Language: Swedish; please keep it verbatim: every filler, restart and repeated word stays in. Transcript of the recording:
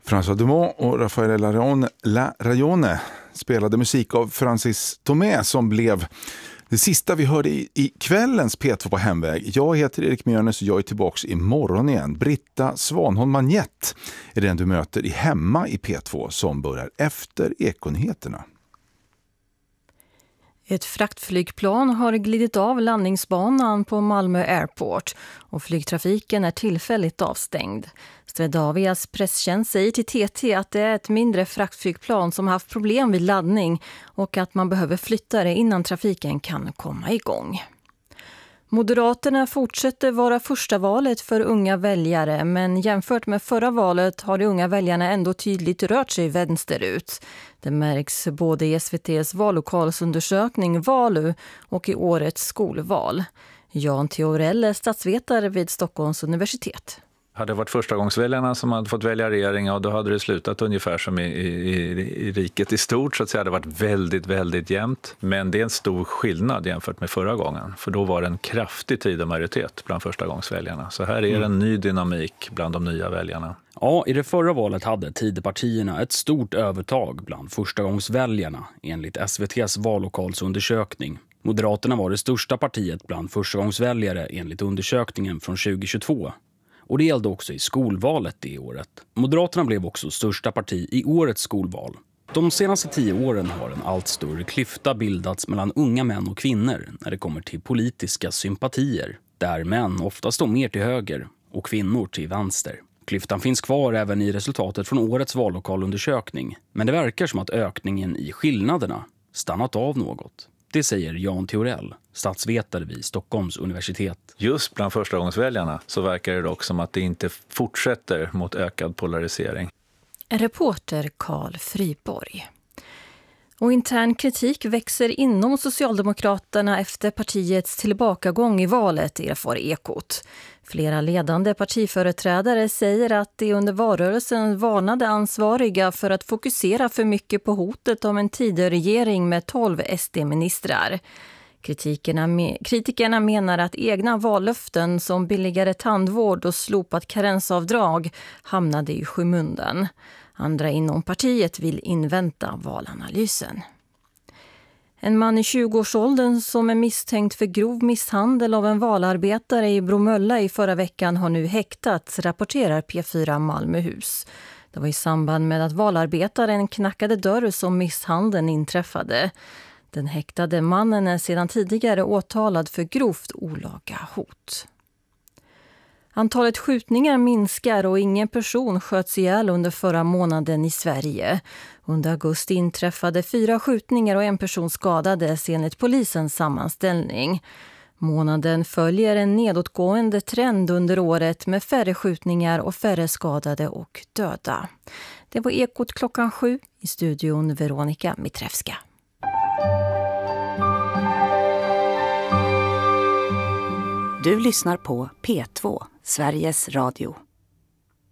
François Dumont och Raffaele Larone, La Rayone spelade musik av Francis Tomé som blev det sista vi hörde i, i kvällens P två på hemväg. Jag heter Erik Mjörnes och jag är tillbaka imorgon igen. Britta Svanholm Magnett är den du möter i Hemma i P två som börjar efter Ekonyheterna. Ett fraktflygplan har glidit av landningsbanan på Malmö Airport och flygtrafiken är tillfälligt avstängd. Swedavias presstjänst säger till T T att det är ett mindre fraktflygplan som har haft problem vid laddning och att man behöver flytta det innan trafiken kan komma igång. Moderaterna fortsätter vara första valet för unga väljare, men jämfört med förra valet har de unga väljarna ändå tydligt rört sig vänsterut. Det märks både i S V T:s vallokalsundersökning Valu och i årets skolval. Jan Theorell är statsvetare vid Stockholms universitet. Hade det varit förstagångsväljarna som hade fått välja regering, och då hade det slutat ungefär som i, i, i riket i stort, så att säga. Det hade varit väldigt, väldigt jämnt. Men det är en stor skillnad jämfört med förra gången. För då var det en kraftig tid och majoritet bland förstagångsväljarna. Så här är det en ny dynamik bland de nya väljarna. Ja, i det förra valet hade Tidöpartierna ett stort övertag bland förstagångsväljarna enligt S V T:s vallokalsundersökning. Moderaterna var det största partiet bland förstagångsväljare enligt undersökningen från tjugohundratjugotvå. Och det gällde också i skolvalet det året. Moderaterna blev också största parti i årets skolval. De senaste tio åren har en allt större klyfta bildats mellan unga män och kvinnor när det kommer till politiska sympatier. Där män ofta står mer till höger och kvinnor till vänster. Klyftan finns kvar även i resultatet från årets vallokalundersökning. Men det verkar som att ökningen i skillnaderna stannat av något. Det säger Jan Theorell, statsvetare vid Stockholms universitet. Just bland förstagångsväljarna så verkar det dock som att det inte fortsätter mot ökad polarisering. Reporter Carl Friborg. Och intern kritik växer inom Socialdemokraterna efter partiets tillbakagång i valet, erfar Ekot. Flera ledande partiföreträdare säger att de under valrörelsen varnade ansvariga för att fokusera för mycket på hotet om en Tidöregering med tolv S D-ministrar. Kritikerna, kritikerna menar att egna vallöften som billigare tandvård och slopat karensavdrag hamnade i skymundan. Andra inom partiet vill invänta valanalysen. En man i tjugoårsåldern som är misstänkt för grov misshandel av en valarbetare i Bromölla i förra veckan har nu häktats, rapporterar P fyra Malmöhus. Det var i samband med att valarbetaren knackade dörr som misshandeln inträffade. Den häktade mannen är sedan tidigare åtalad för grovt olaga hot. Antalet skjutningar minskar och ingen person sköts ihjäl under förra månaden i Sverige. Under augusti inträffade fyra skjutningar och en person skadades enligt polisens sammanställning. Månaden följer en nedåtgående trend under året med färre skjutningar och färre skadade och döda. Det var Ekot klockan sju, i studion Veronica Mitrevska. Du lyssnar på P två, Sveriges Radio.